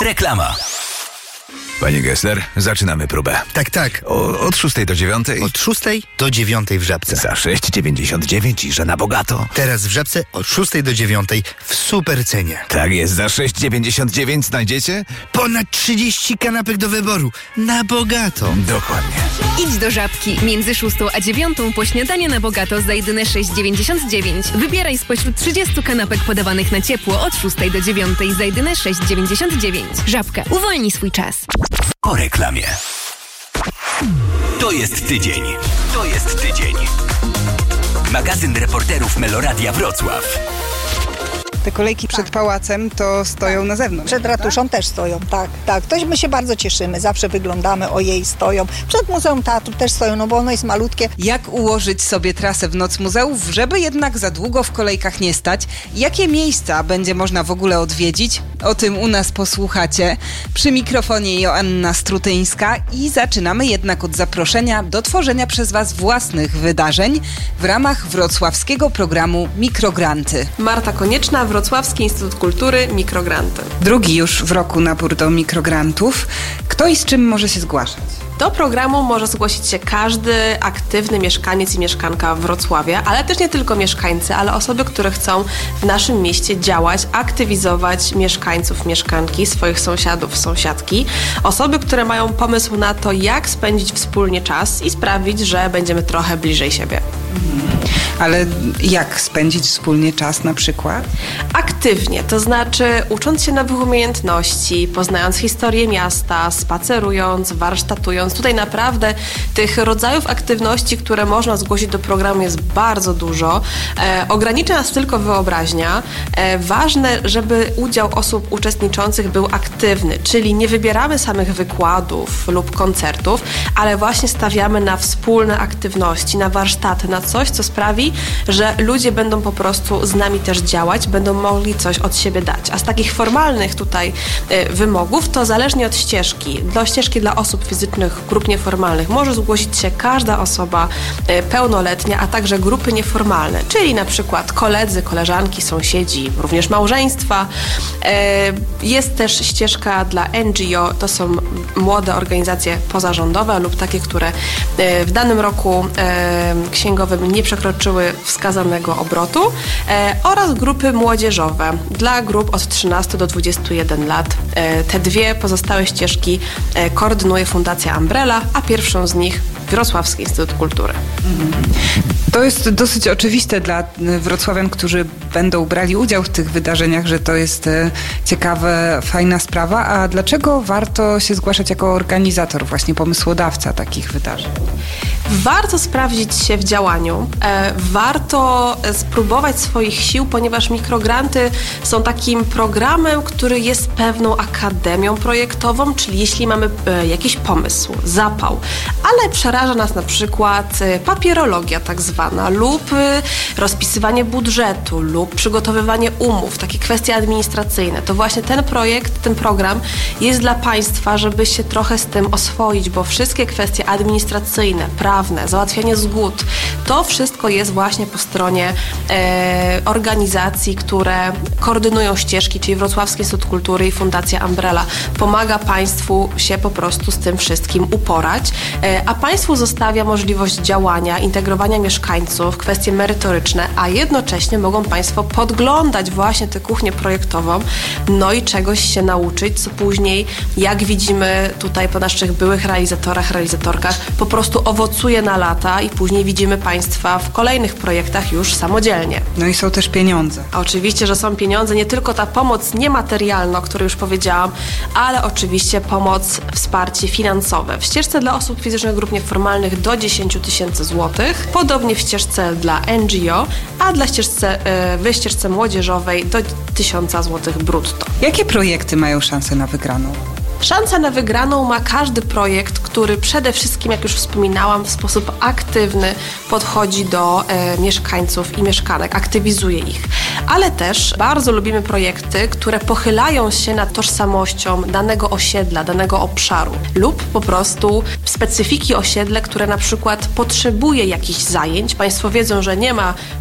Reklama. Panie Gessler, zaczynamy próbę. Tak. Od 6 do 9. Od 6 do 9 w Żabce. Za 6,99 i że na bogato. Teraz w Żabce od 6 do 9 w super cenie. Tak jest, za 6,99 znajdziecie? Ponad 30 kanapek do wyboru. Na bogato. Dokładnie. Idź do Żabki. Między 6 a 9 po śniadanie na bogato za jedyne 6,99. Wybieraj spośród 30 kanapek podawanych na ciepło od 6 do 9 za jedyne 6,99. Żabka. Uwolnij swój czas. Po reklamie. To jest tydzień. Magazyn reporterów Meloradia Wrocław. Te kolejki przed pałacem to stoją na zewnątrz. Przed ratuszą też stoją, tak. To my się bardzo cieszymy, zawsze wyglądamy, ojej, stoją. Przed Muzeum Teatru też stoją, no bo ono jest malutkie. Jak ułożyć sobie trasę w Noc Muzeów, żeby jednak za długo w kolejkach nie stać? Jakie miejsca będzie można w ogóle odwiedzić? O tym u nas posłuchacie. Przy mikrofonie Joanna Strutyńska i zaczynamy jednak od zaproszenia do tworzenia przez Was własnych wydarzeń w ramach wrocławskiego programu Mikrogranty. Marta Konieczna, Wrocławski Instytut Kultury, Mikrogranty. Drugi już w roku nabór do mikrograntów. Kto i z czym może się zgłaszać? Do programu może zgłosić się każdy aktywny mieszkaniec i mieszkanka Wrocławia, ale też nie tylko mieszkańcy, ale osoby, które chcą w naszym mieście działać, aktywizować mieszkańców, mieszkanki, swoich sąsiadów, sąsiadki. Osoby, które mają pomysł na to, jak spędzić wspólnie czas i sprawić, że będziemy trochę bliżej siebie. Ale jak spędzić wspólnie czas na przykład? Aktywnie, to znaczy ucząc się nowych umiejętności, poznając historię miasta, spacerując, warsztatując. Tutaj naprawdę tych rodzajów aktywności, które można zgłosić do programu jest bardzo dużo. Ogranicza nas tylko wyobraźnia. Ważne, żeby udział osób uczestniczących był aktywny, czyli nie wybieramy samych wykładów lub koncertów, ale właśnie stawiamy na wspólne aktywności, na warsztaty, na coś, co sprawi, że ludzie będą po prostu z nami też działać, będą mogli coś od siebie dać. A z takich formalnych tutaj wymogów, to zależnie od ścieżki. Do ścieżki dla osób fizycznych, grup nieformalnych może zgłosić się każda osoba pełnoletnia, a także grupy nieformalne, czyli na przykład koledzy, koleżanki, sąsiedzi, również małżeństwa. Jest też ścieżka dla NGO, to są młode organizacje pozarządowe lub takie, które w danym roku księgowym nie przekroczyły wskazanego obrotu, oraz grupy młodzieżowe dla grup od 13 do 21 lat. Te dwie pozostałe ścieżki koordynuje Fundacja Umbrella, a pierwszą z nich Wrocławski Instytut Kultury. To jest dosyć oczywiste dla wrocławian, którzy będą brali udział w tych wydarzeniach, że to jest ciekawa, fajna sprawa. A dlaczego warto się zgłaszać jako organizator, właśnie pomysłodawca takich wydarzeń? Warto sprawdzić się w działaniu, warto spróbować swoich sił, ponieważ mikrogranty są takim programem, który jest pewną akademią projektową, czyli jeśli mamy jakiś pomysł, zapał, ale przeraża nas na przykład papierologia tak zwana lub rozpisywanie budżetu lub przygotowywanie umów, takie kwestie administracyjne, to właśnie ten projekt, ten program jest dla Państwa, żeby się trochę z tym oswoić, bo wszystkie kwestie administracyjne, prawne, załatwianie zgód, to wszystko jest właśnie po stronie organizacji, które koordynują ścieżki, czyli Wrocławski Instytut Kultury i Fundacja Umbrella. Pomaga Państwu się po prostu z tym wszystkim uporać, a Państwu zostawia możliwość działania, integrowania mieszkańców, kwestie merytoryczne, a jednocześnie mogą Państwo podglądać właśnie tę kuchnię projektową, no i czegoś się nauczyć, co później, jak widzimy tutaj po naszych byłych realizatorach, realizatorkach, po prostu owocuje na lata i później widzimy Państwa w kolejnych projektach już samodzielnie. No i są też pieniądze. A oczywiście, że są pieniądze, nie tylko ta pomoc niematerialna, o której już powiedziałam, ale oczywiście pomoc, wsparcie finansowe. W ścieżce dla osób fizycznych grup nieformalnych do 10 000 złotych, podobnie w ścieżce dla NGO, a dla w ścieżce młodzieżowej do 1000 złotych brutto. Jakie projekty mają szansę na wygraną? Szansę na wygraną ma każdy projekt, który przede wszystkim, jak już wspominałam, w sposób aktywny podchodzi do mieszkańców i mieszkanek, aktywizuje ich. Ale też bardzo lubimy projekty, które pochylają się nad tożsamością danego osiedla, danego obszaru lub po prostu specyfiki osiedla, które na przykład potrzebuje jakichś zajęć. Państwo wiedzą, że nie ma